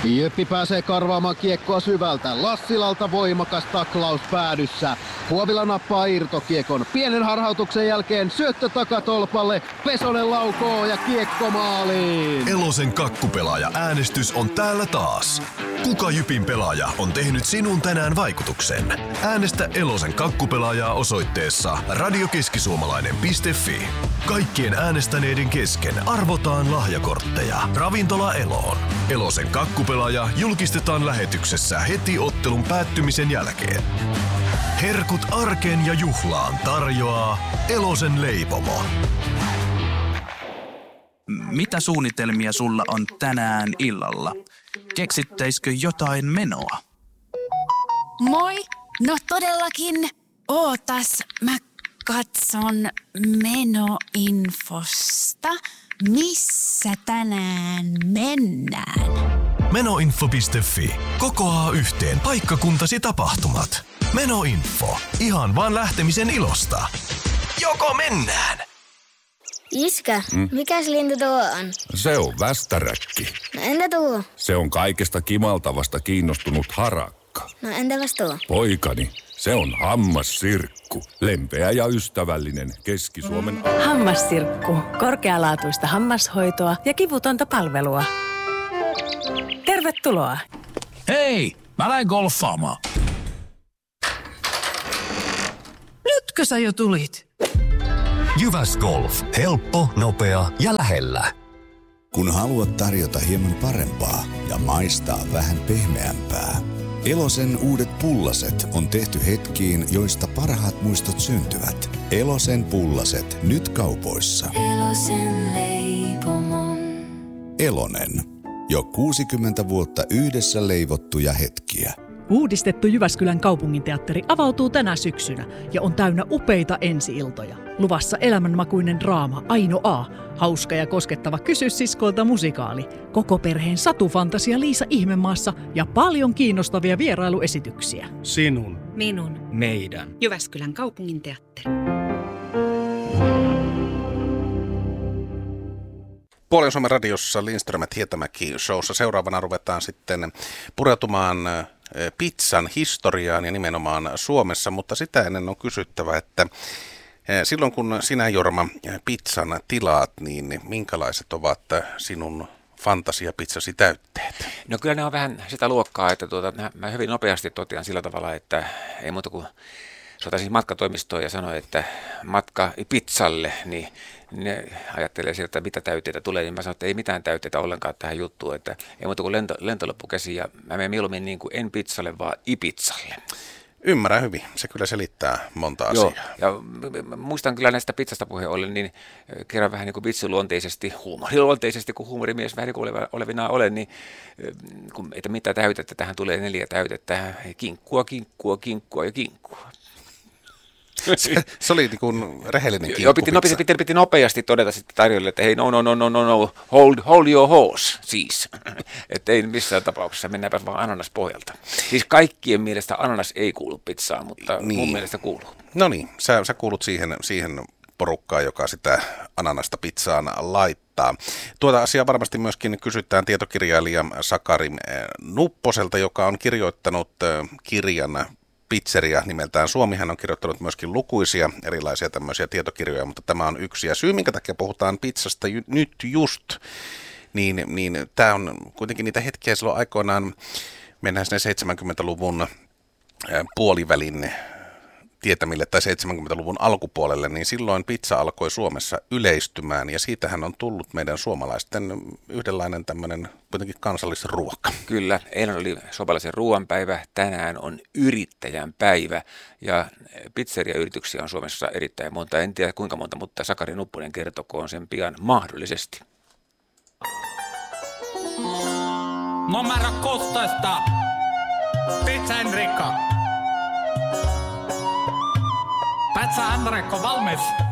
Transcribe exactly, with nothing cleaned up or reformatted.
Jyppi pääsee karvaamaan kiekkoa syvältä. Lassilalta voimakas taklaus päädyssä. Huovila nappaa irtokiekon. Pienen harhautuksen jälkeen syöttö takatolpalle. Pesonen laukoo ja kiekko maaliin. Elosen kakkupelaaja äänestys on täällä taas. Kuka Jypin pelaaja on tehnyt sinun tänään vaikutuksen? Äänestä Elosen kakkupelaajaa osoitteessa radiokeskisuomalainen piste fi. Kaikkien äänestäneiden kesken arvotaan lahjakortteja. Ravintola Eloon. Elosen kakkupelaaja julkistetaan lähetyksessä heti ottelun päättymisen jälkeen. Herkut arkeen ja juhlaan tarjoaa Elosen leipomo. Mitä suunnitelmia sulla on tänään illalla? Keksittäisikö jotain menoa? Moi! No todellakin. Ootas, mä katson menoinfosta. Missä tänään mennään? Menoinfo piste fi. Kokoaa yhteen paikkakuntasi tapahtumat. Menoinfo. Ihan vaan lähtemisen ilosta. Joko mennään? Iskä, mm? mikäs lintu tuo on? Se on västäräkki. No entä tuo? Se on kaikesta kimaltavasta kiinnostunut harakka. No entäpäs tuo? Poikani, se on hammassirkku. Lempeä ja ystävällinen Keski-Suomen... Hammassirkku. Korkealaatuista hammashoitoa ja kivutonta palvelua. Tervetuloa. Hei, mä lähden golfaamaan. Nytkö sä jo tulit? Jyväs Golf. Helppo, nopea ja lähellä. Kun haluat tarjota hieman parempaa ja maistaa vähän pehmeämpää, Elosen uudet pullaset on tehty hetkiin, joista parhaat muistot syntyvät. Elosen pullaset nyt kaupoissa. Elosen leipomon. Elonen. Jo kuusikymmentä vuotta yhdessä leivottuja hetkiä. Uudistettu Jyväskylän kaupunginteatteri avautuu tänä syksynä ja on täynnä upeita ensi-iltoja. Luvassa elämänmakuinen draama Aino A, hauska ja koskettava Kysy siskolta musikaali, koko perheen satufantasia Liisa Ihmemaassa ja paljon kiinnostavia vierailuesityksiä. Sinun. Minun. Meidän. Jyväskylän kaupunginteatteri. Puolen Suomen radiossa Lindström Hietamäki showssa seuraavana ruvetaan sitten pureutumaan pizzan historiaan ja nimenomaan Suomessa, mutta sitä ennen on kysyttävä, että silloin kun sinä, Jorma, pizzan tilaat, niin minkälaiset ovat sinun fantasiapizzasi täytteet? No kyllä ne on vähän sitä luokkaa, että tuota, mä hyvin nopeasti totean sillä tavalla, että ei muuta kuin soitaisin matkatoimistoon ja sanoin, että matka pizzalle, niin ne ajattelee sieltä, että mitä täytteitä tulee, niin mä sanoin, että ei mitään täytteitä ollenkaan tähän juttuun, että ei muuta kuin lento, lentoloppu käsi ja mä menen mieluummin niin kuin en pizzalle, vaan ipizzalle. Ymmärrän hyvin, se kyllä selittää monta Joo, asiaa. Ja muistan kyllä näistä pizzasta puheen ollen, niin kerran vähän niin kuin vitsiluonteisesti, huumoriluonteisesti, kun huumorimies vähän niin kuin olevina olen, niin että mitä täytettä, tähän tulee neljä täytettä, kinkkua, kinkkua, kinkkua ja kinkkua. Se, se oli niin kuin rehellinen kinkkupizza. Joo, piti, no, piti, piti nopeasti todeta sitten tarjolle, että hei, no, no, no, no, no, no, hold, hold your horse, siis. Että ei missään tapauksessa, mennäänpä vaan ananaspohjalta. Siis kaikkien mielestä ananas ei kuulu pizzaan, mutta niin. Mun mielestä kuuluu. No niin, sä, sä kuulut siihen, siihen porukkaan, joka sitä ananasta pizzaan laittaa. Tuota asiaa varmasti myöskin kysytään tietokirjailija Sakari Nupposelta, joka on kirjoittanut kirjan Pizzeria nimeltään Suomi. Hän on kirjoittanut myöskin lukuisia erilaisia tämmöisiä tietokirjoja, mutta tämä on yksi. Ja syy, minkä takia puhutaan pizzasta ju- nyt just, niin, niin tämä on kuitenkin niitä hetkiä silloin aikoinaan, mennään sinne seitsemänkymmentäluvun puolivälin tietämille tai seitsemänkymmentäluvun alkupuolelle, niin silloin pizza alkoi Suomessa yleistymään ja siitähän on tullut meidän suomalaisten yhdenlainen tämmöinen kuitenkin kansallisruoka. Kyllä, eilen oli suomalaisen ruoanpäivä, tänään on yrittäjän päivä ja pizzeriayrityksiä on Suomessa erittäin monta, en tiedä kuinka monta, mutta Sakari Nupponen kertokoon sen pian mahdollisesti. Numero kuusitoista, Pizza Enrico. Pizza Enrico valmis.